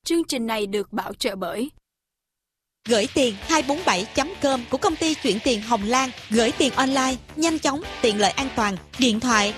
Chương trình này được bảo trợ bởi Gửi tiền 247.com của công ty chuyển tiền Hồng Lan. Gửi tiền online, nhanh chóng, tiện lợi an toàn. Điện thoại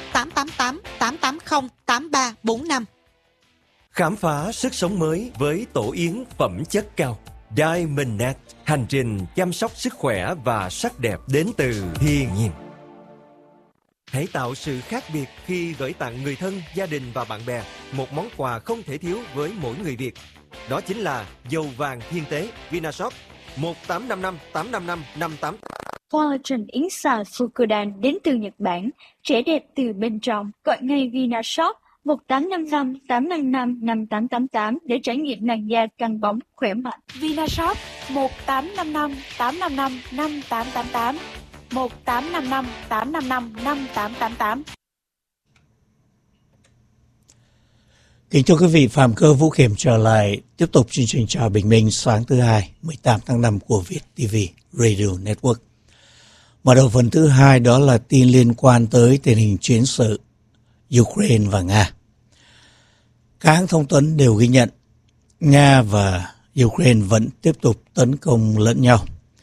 1-888-880-8345. Khám phá sức sống mới với tổ yến phẩm chất cao. Diamondnet, hành trình chăm sóc sức khỏe và sắc đẹp đến từ thiên nhiên. Hãy tạo sự khác biệt khi gửi tặng người thân, gia đình và bạn bè một món quà không thể thiếu với mỗi người Việt. Đó chính là dầu vàng thiên tế Vinashop 185585558. Collagen yến xào Fukudan đến từ Nhật Bản, trẻ đẹp từ bên trong. Gọi ngay Vinashop 1855-855-5888 để trải nghiệm làn da căng bóng, khỏe mạnh. Vinashop 1855-855-5888 1855-855-5888. Kính thưa quý vị, Phạm Cơ Vũ Khiêm trở lại tiếp tục chương trình Chào Bình Minh sáng thứ Hai 18 tháng 5 của Việt TV Radio Network. Mở đầu phần thứ hai đó là tin liên quan tới tình hình chiến sự Ukraine và Nga. Các hãng thông tấn đều ghi nhận Nga và Ukraine vẫn tiếp tục tấn công lẫn nhau.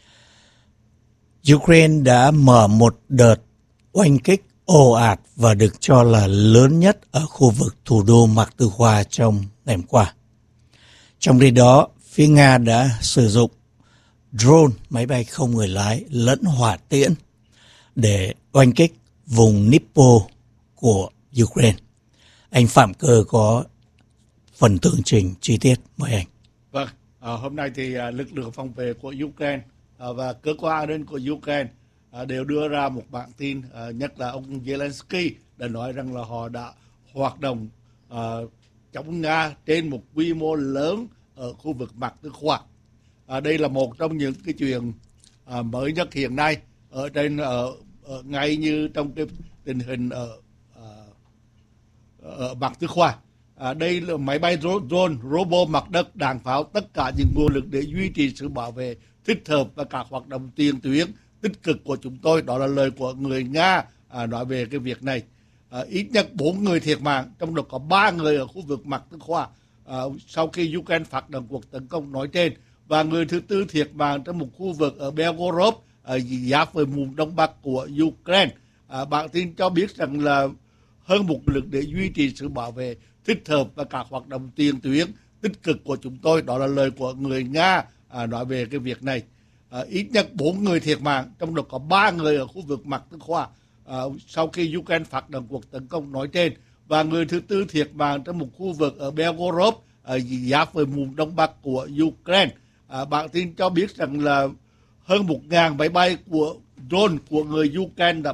Ukraine đã mở một đợt oanh kích ồ ạt và được cho là lớn nhất ở khu vực thủ đô Mạc Tư Khoa trong ngày hôm qua. Trong khi đó, phía Nga đã sử dụng drone, máy bay không người lái lẫn hỏa tiễn để oanh kích vùng Dnipro của Ukraine. Anh Phạm Cơ có phần tường trình chi tiết, mời anh. Vâng, hôm nay thì lực lượng phòng vệ của Ukraine và cơ quan an ninh của Ukraine đều đưa ra một bản tin, nhất là ông Zelensky đã nói rằng là họ đã hoạt động chống Nga trên một quy mô lớn ở khu vực Mạc Tư Khoa. Đây là một trong những cái chuyện mới nhất hiện nay ở trên ngay như trong cái tình hình ở Mạc Tư Khoa. Đây là máy bay drone, robot mặt đất, đạn pháo, tất cả những nguồn lực để duy trì sự bảo vệ thích hợp và các hoạt động tiền tuyến tích cực của chúng tôi. Đó là lời của người Nga nói về cái việc này. Ít nhất 4 người thiệt mạng, trong đó có 3 người ở khu vực Mạc Tư Khoa sau khi Ukraine phát động cuộc tấn công nói trên, và người thứ tư thiệt mạng trong một khu vực ở Belgorod giáp với vùng đông bắc của Ukraine. Bản tin cho biết rằng là hơn một lực để duy trì sự bảo vệ thích hợp và các hoạt động tiền tuyến tích cực của chúng tôi. Đó là lời của người Nga nói về cái việc này. Ít nhất 4 người thiệt mạng, trong đó có 3 người ở khu vực Mạc Tư Khoa sau khi Ukraine phát động cuộc tấn công nói trên, và người thứ tư thiệt mạng trong một khu vực ở Belgorod giáp với vùng đông bắc của Ukraine. Bản tin cho biết rằng là hơn 1.000 máy bay của drone của người Ukraine đã